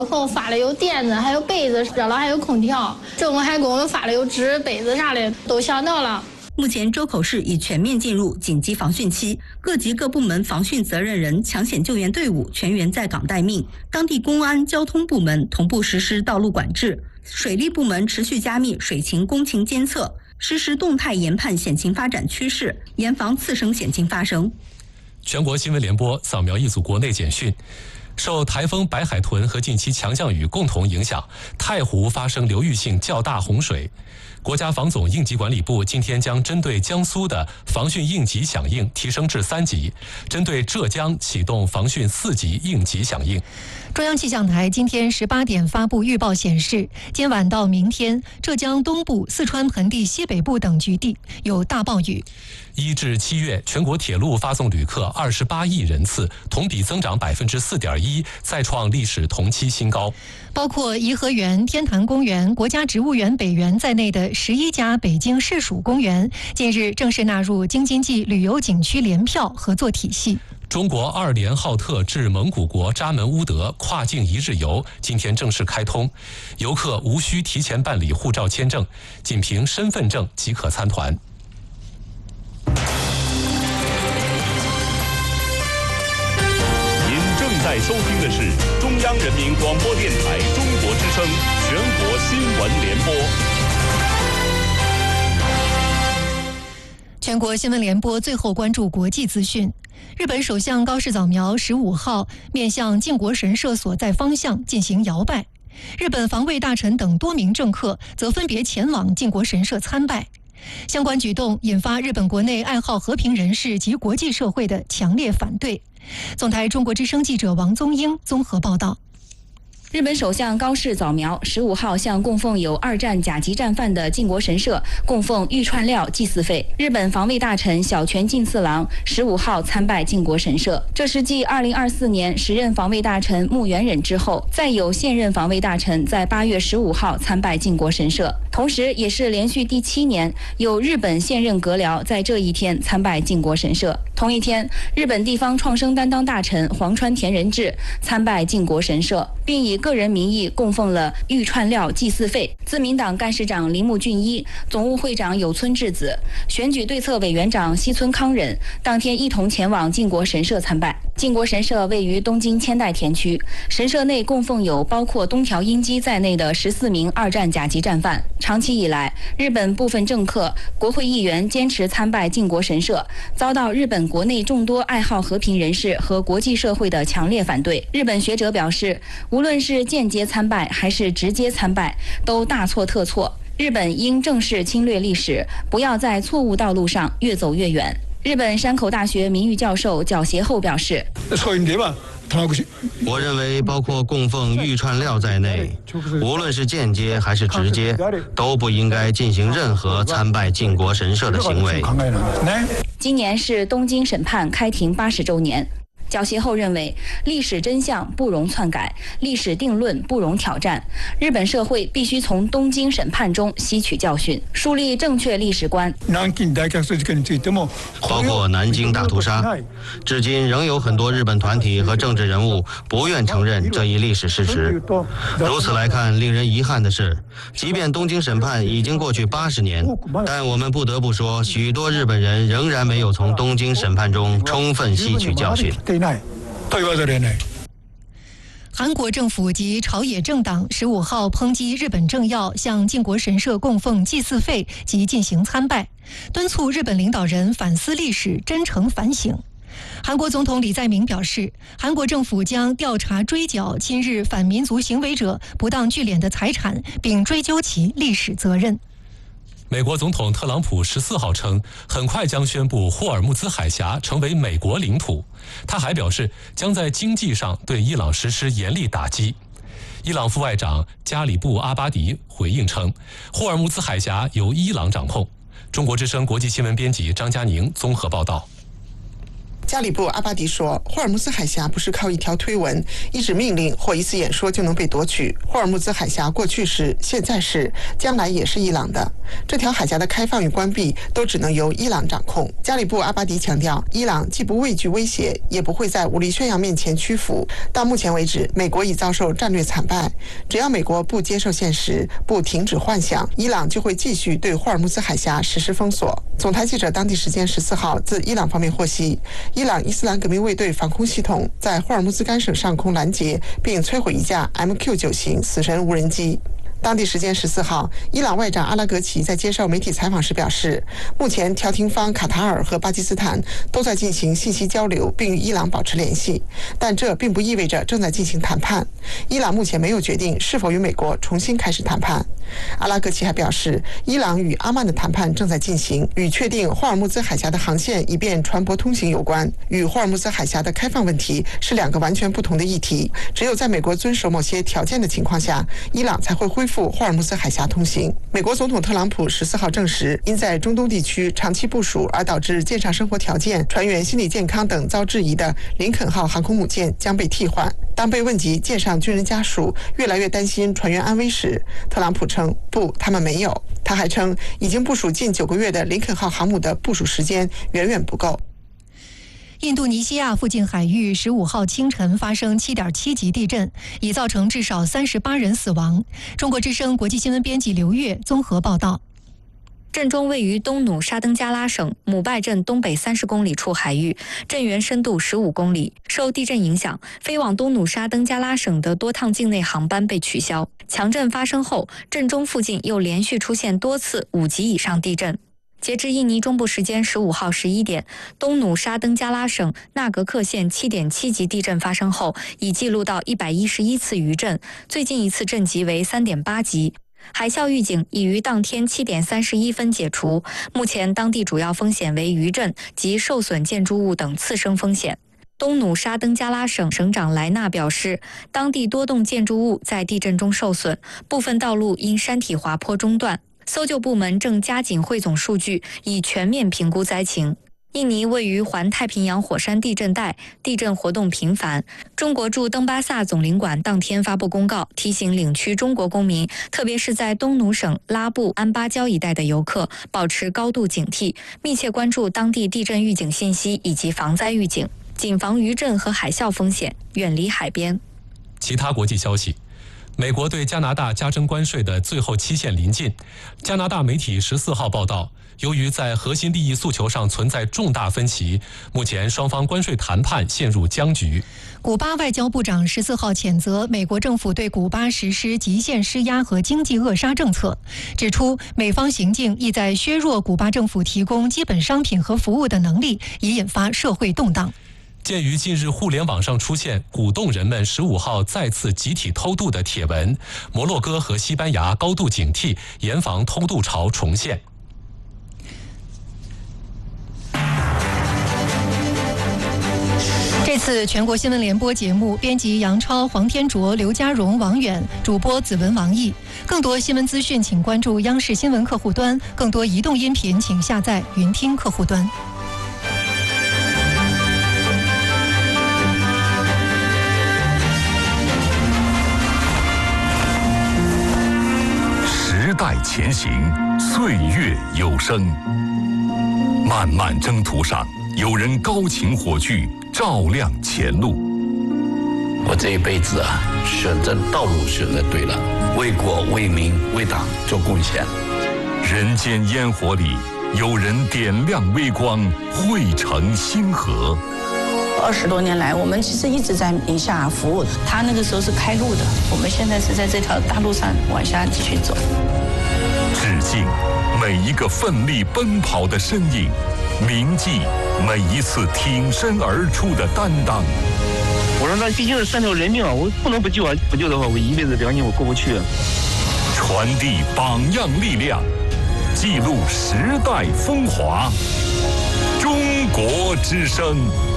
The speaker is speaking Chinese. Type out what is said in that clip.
后发了有垫子，还有被子，热了还有空调。政府还给我们发了有纸、被子啥的，都想到了。 目前周口市已全面进入紧急防汛期，各级各部门防汛责任人、抢险救援队伍全员在岗待命，当地公安、交通部门同步实施道路管制，水利部门持续加密水情、工情监测，实施动态研判险情发展趋势，严防次生险情发生。 全国新闻联播扫描一组国内简讯。受台风白海豚和近期强降雨共同影响，太湖发生流域性较大洪水。国家防总应急管理部今天将针对江苏的防汛应急响应提升至3级，针对浙江启动防汛4级应急响应。 中央气象台今天18点发布预报显示，今晚到明天，浙江东部、四川盆地西北部等局地有大暴雨。 1至7月，全国铁路发送旅客28亿人次，同比增长4.1%，再创历史同期新高。 包括颐和园、天坛公园、国家植物园北园在内的11家北京市属公园，近日正式纳入京津冀旅游景区联票合作体系。 中国2连浩特至蒙古国扎门乌德跨境1日游今天正式开通，游客无需提前办理护照签证，仅凭身份证即可参团。 您正在收听的是中央人民广播电台中国之声全国新闻联播。 全国新闻联播最后关注国际资讯。日本首相高市早苗15号面向靖国神社所在方向进行摇拜，日本防卫大臣等多名政客则分别前往靖国神社参拜。相关举动引发日本国内爱好和平人士及国际社会的强烈反对。总台中国之声记者王宗英综合报道。 日本首相高市早苗15号向供奉有2战甲级战犯的靖国神社供奉玉串料祭祀费。日本防卫大臣小泉进次郎15号参拜靖国神社，这是继2024年时任防卫大臣木原忍之后，再有现任防卫大臣在8月15号参拜靖国神社，同时也是连续第7年有日本现任阁僚在这一天参拜靖国神社。同一天，日本地方创生担当大臣黄川田仁志参拜靖国神社，并以个人名义供奉了玉串料祭祀费。自民党干事长铃木俊一、总务会长有村智子、选举对策委员长西村康忍当天一同前往靖国神社参拜。靖国神社位于东京千代田区，神社内供奉有包括东条英机在内的14名2战甲级战犯。长期以来，日本部分政客、国会议员坚持参拜靖国神社，遭到日本国内众多爱好和平人士和国际社会的强烈反对。日本学者表示，无论是间接参拜还是直接参拜，都大错特错。日本应正视侵略历史，不要在错误道路上越走越远。日本山口大学名誉教授角协厚表示， 我认为包括供奉玉串料在内，无论是间接还是直接，都不应该进行任何参拜靖国神社的行为。 今年是东京审判开庭80周年。角协厚认为，历史真相不容篡改，历史定论不容挑战。日本社会必须从东京审判中吸取教训，树立正确历史观。 包括南京大屠杀，至今仍有很多日本团体和政治人物不愿承认这一历史事实。如此来看，令人遗憾的是，即便东京审判已经过去80年，但我们不得不说，许多日本人仍然没有从东京审判中充分吸取教训。 韩国政府及朝野政党15号抨击日本政要向靖国神社供奉祭祀费及进行参拜，敦促日本领导人反思历史，真诚反省。韩国总统李在明表示，韩国政府将调查追缴亲日反民族行为者不当聚敛的财产，并追究其历史责任。 美国总统特朗普14号称，很快将宣布霍尔木兹海峡成为美国领土。他还表示，将在经济上对伊朗实施严厉打击。伊朗副外长加里布阿巴迪回应称，霍尔木兹海峡由伊朗掌控。中国之声国际新闻编辑张佳宁综合报道。 加里布·阿巴迪说，霍尔木兹海峡不是靠一条推文、一纸命令或一次演说就能被夺取。霍尔木兹海峡过去是、现在是、将来也是伊朗的。这条海峡的开放与关闭都只能由伊朗掌控。加里布·阿巴迪强调，伊朗既不畏惧威胁，也不会在武力宣扬面前屈服。到目前为止，美国已遭受战略惨败。只要美国不接受现实，不停止幻想，伊朗就会继续对霍尔木兹海峡实施封锁。总台记者当地时间14号自伊朗方面获悉，伊朗伊斯兰革命卫队防空系统在霍尔木兹干省上空拦截并摧毁一架 MQ-9 型死神无人机。当地时间14号，伊朗外长阿拉格齐在接受媒体采访时表示，目前调停方卡塔尔和巴基斯坦都在进行信息交流，并与伊朗保持联系，但这并不意味着正在进行谈判。伊朗目前没有决定是否与美国重新开始谈判。阿拉格齐还表示，伊朗与阿曼的谈判正在进行，与确定霍尔木兹海峡的航线以便船舶通行有关，与霍尔木兹海峡的开放问题是两个完全不同的议题。只有在美国遵守某些条件的情况下，伊朗才会恢复霍尔木兹海峡通行。美国总统特朗普14号证实，因在中东地区长期部署而导致舰上生活条件、船员心理健康等遭质疑的林肯号航空母舰将被替换。当被问及舰上军人家属越来越担心船员安危时，特朗普称不，他们没有。他还称，已经部署近9个月的林肯号航母的部署时间远远不够。 印度尼西亚附近海域15号清晨发生7.7级地震，已造成至少38人死亡。中国之声国际新闻编辑刘月综合报道。 震中位于东努沙登加拉省姆拜镇东北30公里处海域，震源深度15公里。受地震影响，飞往东努沙登加拉省的多趟境内航班被取消。强震发生后，震中附近又连续出现多次5级以上地震。截至印尼中部时间15号11点，东努沙登加拉省纳格克县7.7级地震发生后，已记录到111次余震，最近一次震级为3.8级。海啸预警已于当天7点31分解除，目前当地主要风险为余震及受损建筑物等次生风险。东努沙登加拉省省长莱纳表示，当地多栋建筑物在地震中受损，部分道路因山体滑坡中断。搜救部门正加紧汇总数据，以全面评估灾情。印尼位于环太平洋火山地震带，地震活动频繁。中国驻登巴萨总领馆当天发布公告，提醒领区中国公民，特别是在东努省拉布安巴礁一带的游客，保持高度警惕，密切关注当地地震预警信息以及防灾预警，谨防余震和海啸风险，远离海边。 其他国际消息。美国对加拿大加征关税的最后期限临近。加拿大媒体14号报道，由于在核心利益诉求上存在重大分歧，目前双方关税谈判陷入僵局。 古巴外交部长14号谴责美国政府对古巴实施极限施压和经济扼杀政策，指出美方行径意在削弱古巴政府提供基本商品和服务的能力，以引发社会动荡。 鉴于近日互联网上出现鼓动人们15号再次集体偷渡的帖文，摩洛哥和西班牙高度警惕，严防偷渡潮重现。 这次全国新闻联播节目，编辑杨超、黄天卓、刘家荣、王远，主播子文、王毅。更多新闻资讯，请关注央视新闻客户端；更多移动音频，请下载云听客户端。 时代前行，岁月有声。漫漫征途上，有人高擎火炬，照亮前路。 我这一辈子选择道路选择对了，为国为民为党做贡献。 人间烟火里，有人点亮微光，汇成星河。 20多年来，我们其实一直在宁夏服务。他那个时候是开路的，我们现在是在这条大路上往下继续走。 致敬每一个奋力奔跑的身影，铭记每一次挺身而出的担当。 我说那毕竟是3条人命啊，我不能不救啊！不救的话，我一辈子良心我过不去。 传递榜样力量，记录时代风华。中国之声。